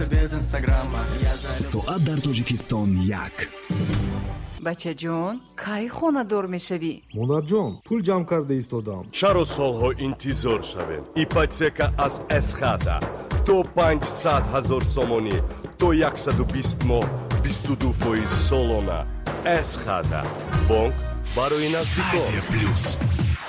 без инстаграма. соат дар тоҷикистон 1. бачаҷон кай хонадор мешавӣ? монарҷон, пул ҷамъ карда истодам. чаро солҳо интизор шавем? ипотека аз эсхата то 500 000 сомонӣ то 120 моҳ 22% солона. эсхата бонк барои наздикон.